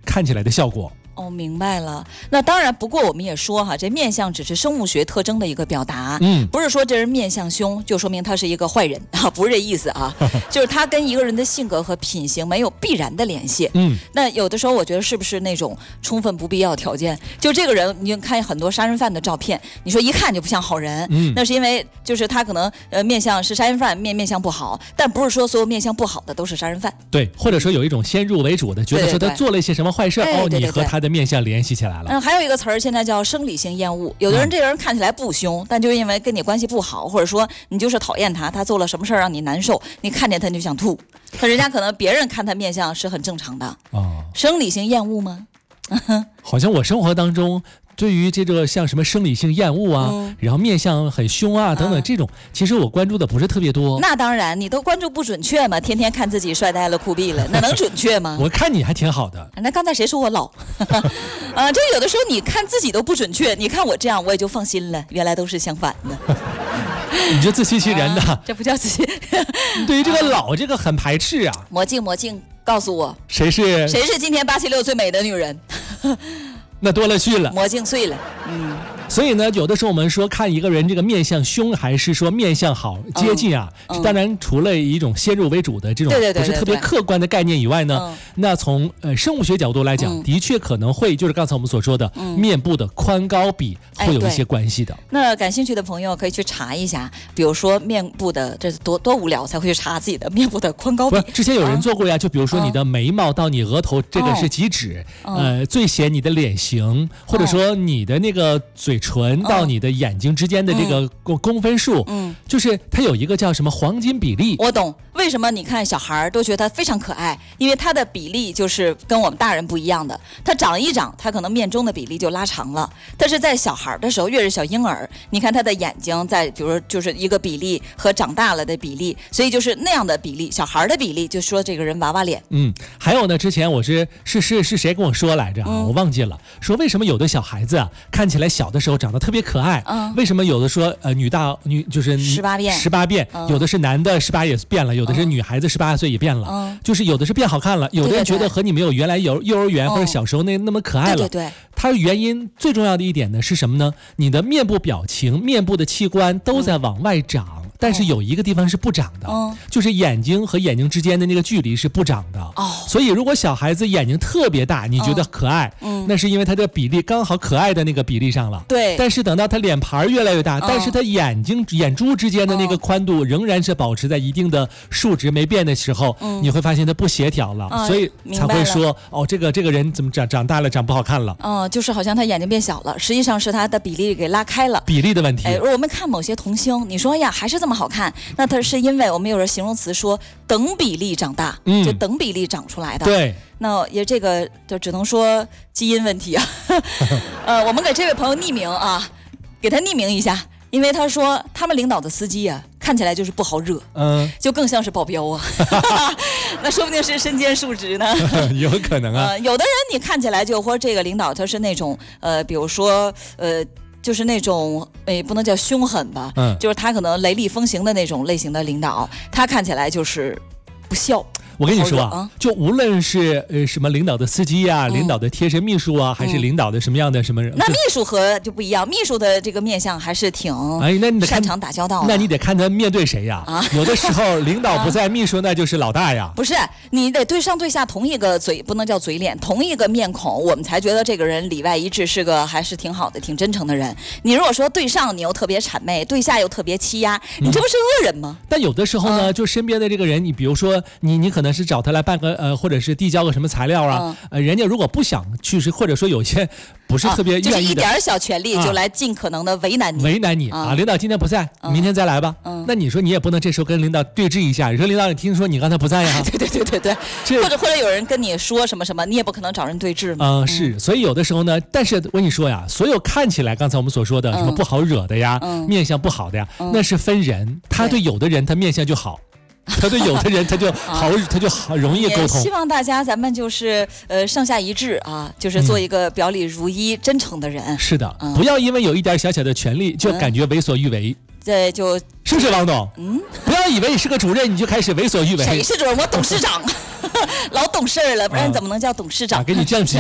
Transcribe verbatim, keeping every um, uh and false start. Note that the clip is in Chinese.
看起来的效果。 哦，明白了。那当然，不过我们也说哈，这面相只是生物学特征的一个表达， 嗯， 不是说这人面相凶就说明他是一个坏人啊，不是这意思啊，就是他跟一个人的性格和品行没有必然的联系。 嗯， 那有的时候我觉得是不是那种充分不必要条件？就这个人，你看很多杀人犯的照片，你说一看就不像好人， 嗯， 那是因为就是他可能呃面相是杀人犯，面面相不好，但不是说所有面相不好的都是杀人犯。 对，或者说有一种先入为主的，觉得说他做了一些什么坏事， 对对对， 哦， 对对对， 你和他的面相联系起来了。 嗯，还有一个词儿现在叫生理性厌恶。有的人这个人看起来不凶，嗯、但就是因为跟你关系不好，或者说你就是讨厌他，他做了什么事儿让你难受，你看见他你就想吐。可人家可能别人看他面相是很正常的。 哦， 生理性厌恶吗？ 好像我生活当中对于这个像什么生理性厌恶啊、嗯、然后面相很凶啊等等这种、嗯、其实我关注的不是特别多。 那当然，你都关注不准确嘛，天天看自己帅呆了酷毙了，那能准确吗？ 我看你还挺好的。 那刚才谁说我老啊，这有的时候你看自己都不准确，你看我这样我也就放心了，原来都是相反的。 你这自欺欺人的、啊、 这不叫自欺对于这个老这个很排斥啊。 魔镜魔镜告诉我， 谁是谁是今天八七六最美的女人？ 那多了去了， 魔镜碎了。嗯， 所以呢，有的时候我们说看一个人这个面相凶还是说面相好接近啊、嗯嗯、当然除了一种先入为主的这种不是特别客观的概念以外呢，对对对对对，那从呃生物学角度来讲、嗯、的确可能会就是刚才我们所说的、嗯、面部的宽高比会有一些关系的、哎、 那感兴趣的朋友可以去查一下，比如说面部的，这多多无聊才会去查自己的面部的宽高比。 之前有人做过呀、啊、就比如说你的眉毛到你额头、哦、这个是几指、哦、呃最显你的脸型，或者说你的那个嘴唇到你的眼睛之间的这个公分数，嗯，就是它有一个叫什么黄金比例。 我懂为什么你看小孩都觉得他非常可爱，因为他的比例就是跟我们大人不一样的。他长一长，他可能面中的比例就拉长了。但是在小孩的时候，越是小婴儿，你看他的眼睛在，比如说就是一个比例和长大了的比例，所以就是那样的比例，小孩的比例就说这个人娃娃脸。 嗯，还有呢，之前我是是是是谁跟我说来着、啊嗯、我忘记了，说为什么有的小孩子啊看起来小的时候长得特别可爱，嗯，为什么有的说呃女大女就是十八变， 十八变、嗯，有的是男的十八也变了，有的是女孩子十八岁也变了，嗯，就是有的是变好看了，有的人觉得和你没有原来幼幼儿园或者小时候那那么可爱了， 对对对。 它原因最重要的一点呢是什么呢？你的面部表情、面部的器官都在往外长。嗯，但是有一个地方是不长的、嗯、就是眼睛和眼睛之间的那个距离是不长的、哦、所以如果小孩子眼睛特别大，你觉得可爱、嗯、那是因为他的比例刚好可爱的那个比例上了。 对。 但是等到他脸盘越来越大、嗯、但是他眼睛眼珠之间的那个宽度仍然是保持在一定的数值没变的时候、嗯、你会发现他不协调了、嗯、所以才会说哦，这个这个人怎么长长大了长不好看了。 嗯，就是好像他眼睛变小了，实际上是他的比例给拉开了， 比例的问题。 哎，我们看某些童星，你说呀还是这么好看，那它是因为我们有人形容词说等比例长大、嗯、就等比例长出来的。 对， 那也这个就只能说基因问题啊。呃，我们给这位朋友匿名啊，给他匿名一下，因为他说他们领导的司机啊看起来就是不好惹，嗯，就更像是保镖啊。那说不定是身兼数职呢。 有可能啊、 呃、有的人你看起来就或者这个领导他是那种呃比如说呃就是那种诶，不能叫凶狠吧，嗯，就是他可能雷厉风行的那种类型的领导，他看起来就是不孝。 我跟你说啊，就无论是呃什么领导的司机啊、嗯、领导的贴身秘书啊，还是领导的什么样的什么人， 那秘书和就不一样，秘书的这个面相还是挺哎，那你得擅长打交道的。 那你得看他面对谁呀？啊，有的时候领导不在，秘书那就是老大呀。 不是，你得对上对下同一个嘴，不能叫嘴脸，同一个面孔，我们才觉得这个人里外一致，是个还是挺好的、挺真诚的人。你如果说对上你又特别谄媚，对下又特别欺压，你这不是恶人吗？ 嗯、但有的时候呢，啊、就身边的这个人，你比如说你，你可能是找他来办个。呃，或者是递交个什么材料啊、嗯，呃，人家如果不想去，是或者说有些不是特别愿意的，啊、 就是一点小权利就来尽可能的为难你， 为难你、嗯、啊！领导今天不在，嗯、明天再来吧。嗯，那你说你也不能这时候跟领导对峙一下，你说领导你听说你刚才不在呀？ 对对对对对，或者或者有人跟你说什么什么，你也不可能找人对峙嘛。 嗯，是，所以有的时候呢，但是我跟你说呀，所有看起来刚才我们所说的什么不好惹的呀，嗯、面相不好的呀、嗯，那是分人，他对有的人他面相就好。他对有的人他就好、啊、他就好容易沟通。 希望大家咱们就是呃上下一致啊，就是做一个表里如一、嗯、真诚的人。 是的、嗯，不要因为有一点小小的权利就感觉为所欲为。 这、嗯、就是不是王董？嗯，不要以为你是个主任你就开始为所欲为。 谁是主任？我董事长，老懂事了，不然怎么能叫董事长？ 啊、给你降级。